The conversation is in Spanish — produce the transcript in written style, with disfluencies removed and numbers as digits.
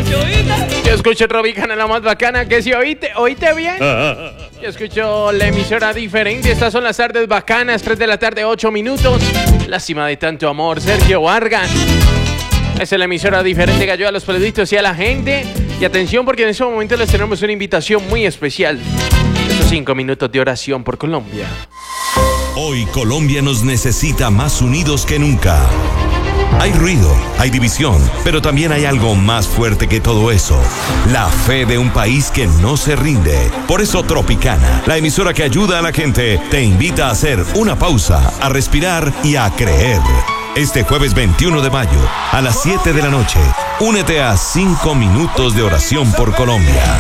Yo escucho Tropicana, la más bacana. Que si oíste bien. Yo escucho la emisora diferente. Estas son las tardes bacanas, 3 de la tarde, 8 minutos. Lástima de tanto amor, Sergio Vargas. Esa es la emisora diferente que ayuda a los periodistas y a la gente. Y atención, porque en este momento les tenemos una invitación muy especial. Estos 5 minutos de oración por Colombia. Hoy Colombia nos necesita más unidos que nunca. Hay ruido, hay división, pero también hay algo más fuerte que todo eso. La fe de un país que no se rinde. Por eso Tropicana, la emisora que ayuda a la gente, te invita a hacer una pausa, a respirar y a creer. Este jueves 21 de mayo, a las 7 de la noche, únete a 5 minutos de oración por Colombia.